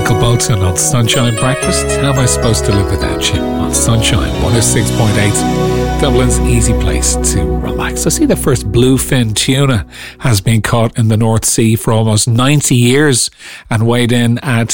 Michael Bolton on Sunshine Breakfast. How am I supposed to live without you? On Sunshine 106.8, Dublin's easy place to relax. I see the first bluefin tuna has been caught in the North Sea for almost 90 years and weighed in at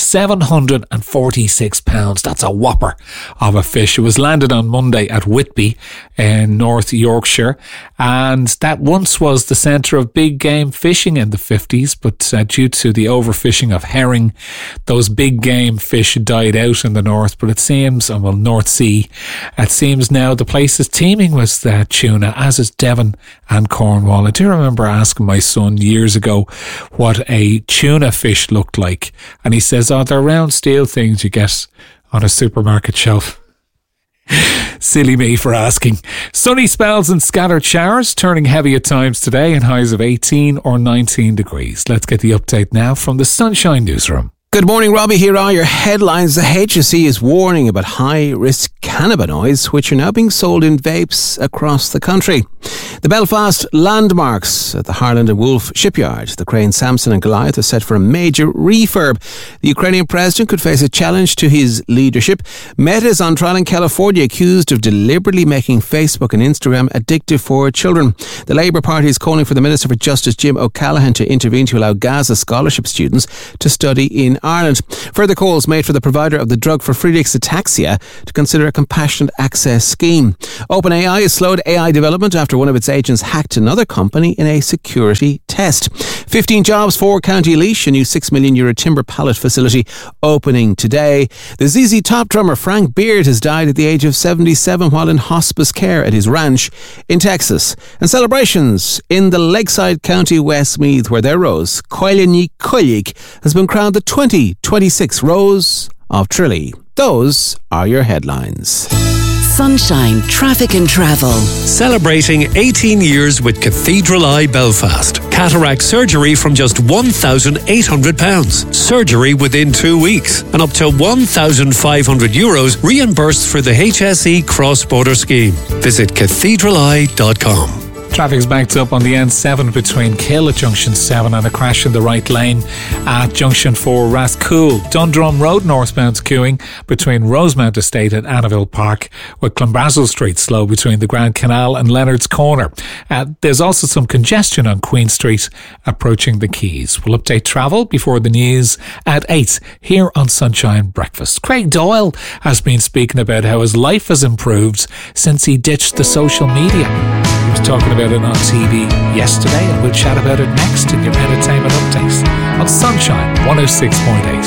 746 pounds. That's a whopper of a fish. It was landed on Monday at Whitby in North Yorkshire, and that once was the centre of big game fishing in the 50s, but due to the overfishing of herring, those big game fish died out in the north. But it seems, North Sea, it seems now the place is teeming with tuna, as is Devon and Cornwall. I do remember asking my son years ago what a tuna fish looked like, and he says, they're round steel things you get on a supermarket shelf. Silly me for asking. Sunny spells and scattered showers, turning heavy at times today, and highs of 18 or 19 degrees. Let's get the update now from the Sunshine Newsroom. Good morning, Robbie. Here are your headlines. The HSE is warning about high-risk cannabinoids, which are now being sold in vapes across the country. The Belfast landmarks at the Harland and Wolff shipyard, the crane Samson and Goliath, are set for a major refurb. The Ukrainian president could face a challenge to his leadership. Meta is on trial in California, accused of deliberately making Facebook and Instagram addictive for children. The Labour Party is calling for the Minister for Justice, Jim O'Callaghan, to intervene to allow Gaza scholarship students to study in Ireland. Further calls made for the provider of the drug for Friedreich's ataxia to consider a compassionate access scheme. OpenAI has slowed AI development after one of its agents hacked another company in a security test. 15 jobs for County Laois, a new €6 million timber pallet facility opening today. The ZZ Top drummer Frank Beard has died at the age of 77 while in hospice care at his ranch in Texas. And celebrations in the Lakeside County Westmeath, where their rose, Coileanny Coilig, has been crowned the 2026 Rose of Tralee. Those are your headlines. Sunshine, traffic and travel. Celebrating 18 years with Cathedral Eye Belfast. Cataract surgery from just £1,800. Surgery within 2 weeks. And up to €1,500 reimbursed for the HSE cross-border scheme. Visit cathedraleye.com. Traffic's backed up on the N7 between Kill at Junction 7 and a crash in the right lane at Junction 4 Rathcoole. Dundrum Road northbound queuing between Rosemount Estate and Annaville Park, with Clonbrassil Street slow between the Grand Canal and Leonard's Corner. There's also some congestion on Queen Street approaching the Quays. We'll update travel before the news at 8 here on Sunshine Breakfast. Craig Doyle has been speaking about how his life has improved since he ditched the social media. He was talking about it on TV yesterday, and we'll chat about it next in your entertainment updates on Sunshine 106.8.